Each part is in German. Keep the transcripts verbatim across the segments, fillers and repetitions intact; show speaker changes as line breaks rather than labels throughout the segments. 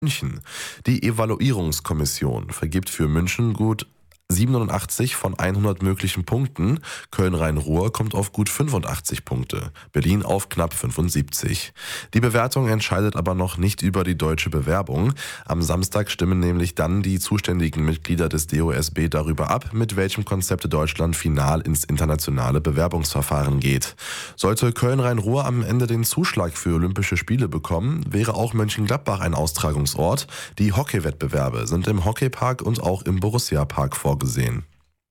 München. Die Evaluierungskommission vergibt für München gut siebenundachtzig von hundert möglichen Punkten. Köln-Rhein-Ruhr kommt auf gut fünfundachtzig Punkte, Berlin auf knapp fünfundsiebzig. Die Bewertung entscheidet aber noch nicht über die deutsche Bewerbung. Am Samstag stimmen nämlich dann die zuständigen Mitglieder des D O S B darüber ab, mit welchem Konzept Deutschland final ins internationale Bewerbungsverfahren geht. Sollte Köln-Rhein-Ruhr am Ende den Zuschlag für Olympische Spiele bekommen, wäre auch Mönchengladbach ein Austragungsort. Die Hockeywettbewerbe sind im Hockeypark und auch im Borussia-Park vorgesehen. Gesehen.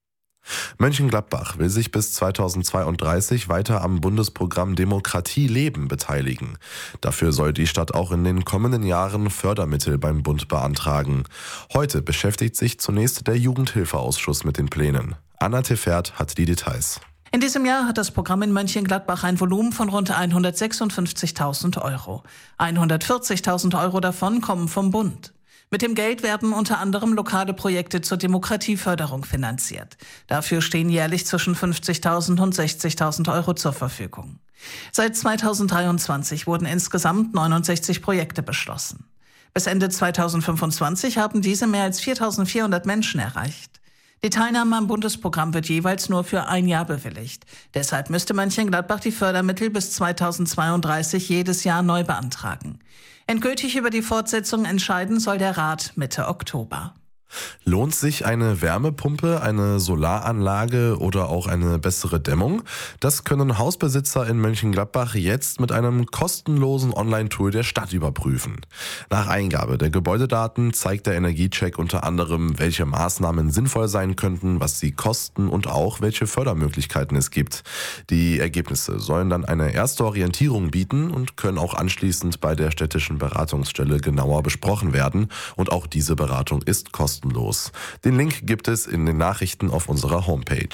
Mönchengladbach will sich bis zweitausendzweiunddreißig weiter am Bundesprogramm Demokratie leben beteiligen. Dafür soll die Stadt auch in den kommenden Jahren Fördermittel beim Bund beantragen. Heute beschäftigt sich zunächst der Jugendhilfeausschuss mit den Plänen. Anna Teffert hat die Details.
In diesem Jahr hat das Programm in Mönchengladbach ein Volumen von rund hundertsechsundfünfzigtausend Euro. hundertvierzigtausend Euro davon kommen vom Bund. Mit dem Geld werden unter anderem lokale Projekte zur Demokratieförderung finanziert. Dafür stehen jährlich zwischen fünfzigtausend und sechzigtausend Euro zur Verfügung. Seit zweitausenddreiundzwanzig wurden insgesamt neunundsechzig Projekte beschlossen. Bis Ende zweitausendfünfundzwanzig haben diese mehr als viertausendvierhundert Menschen erreicht. Die Teilnahme am Bundesprogramm wird jeweils nur für ein Jahr bewilligt. Deshalb müsste Mönchengladbach die Fördermittel bis zweitausendzweiunddreißig jedes Jahr neu beantragen. Endgültig über die Fortsetzung entscheiden soll der Rat Mitte Oktober.
Lohnt sich eine Wärmepumpe, eine Solaranlage oder auch eine bessere Dämmung? Das können Hausbesitzer in Mönchengladbach jetzt mit einem kostenlosen Online-Tool der Stadt überprüfen. Nach Eingabe der Gebäudedaten zeigt der Energiecheck unter anderem, welche Maßnahmen sinnvoll sein könnten, was sie kosten und auch welche Fördermöglichkeiten es gibt. Die Ergebnisse sollen dann eine erste Orientierung bieten und können auch anschließend bei der städtischen Beratungsstelle genauer besprochen werden. Und auch diese Beratung ist kostenlos. Den Link gibt es in den Nachrichten auf unserer Homepage.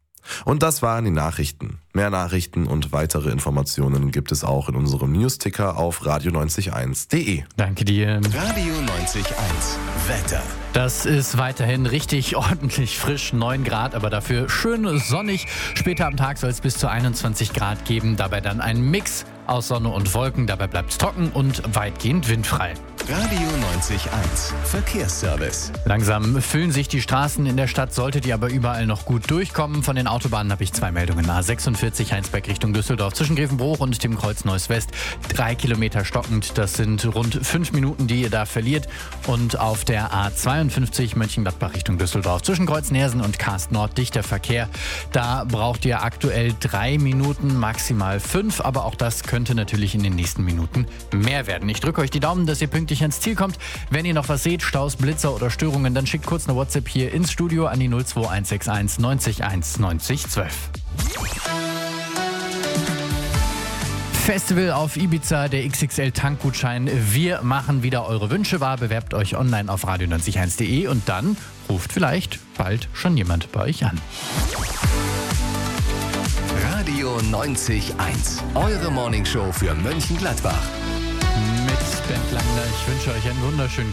Und das waren die Nachrichten. Mehr Nachrichten und weitere Informationen gibt es auch in unserem Newsticker auf radio neunzig eins punkt de.
Danke dir.
Radio neunzig eins Wetter.
Das ist weiterhin richtig ordentlich frisch, neun Grad, aber dafür schön sonnig. Später am Tag soll es bis zu einundzwanzig Grad geben, dabei dann ein Mix aus Sonne und Wolken. Dabei bleibt es trocken und weitgehend windfrei.
Radio neunzig eins Verkehrsservice.
Langsam füllen sich die Straßen in der Stadt, solltet ihr aber überall noch gut durchkommen. Von den Autobahnen habe ich zwei Meldungen. A sechsundvierzig Heinsberg Richtung Düsseldorf zwischen Grevenbruch und dem Kreuz Neuss West. Drei Kilometer stockend, das sind rund fünf Minuten, die ihr da verliert. Und auf der A zweiundfünfzig Mönchengladbach Richtung Düsseldorf zwischen Kreuz Nersen und Karst Nord dichter Verkehr. Da braucht ihr aktuell drei Minuten, maximal fünf, aber auch das könnte natürlich in den nächsten Minuten mehr werden. Ich drücke euch die Daumen, dass ihr pünktlich ans Ziel kommt. Wenn ihr noch was seht, Staus, Blitzer oder Störungen, dann schickt kurz eine WhatsApp hier ins Studio an die null zwei eins sechs eins neunzig eins neunzig zwölf. Festival auf Ibiza, der X X L-Tankgutschein. Wir machen wieder eure Wünsche wahr. Bewerbt euch online auf radio neunzig eins punkt de und dann ruft vielleicht bald schon jemand bei euch an.
Radio neunzig eins, eure Morningshow für Mönchengladbach.
Mit Ben Langler. Ich wünsche euch einen wunderschönen